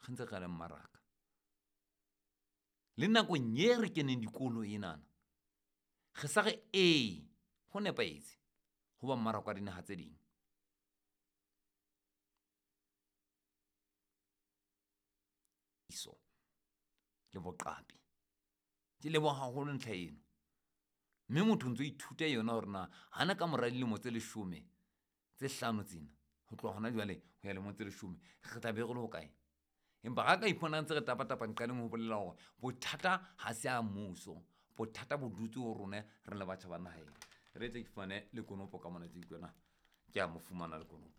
gantse ga le mmaraka le nako nye re keneng dikolo enana ge sa ge go nepaetse go ba mmaraka dinaga tse ding iso le boqapi ke le bo haholo ntlha eno mme motho ntse ithuta yona hore na hana ka mora dilemo tse 10 tse 5 tsena ho tloha hona jwale ho ya lemong tse 10 re tla be go le hokae empa ga ka ipona ntse re tapatapa nqaleng ho bolela hore bothata ha se a mmuso bothata bo dutse ho rona re le batho ba naha re tle ke fane le konopo ka mona tse ikona ke a mo fumana le konopo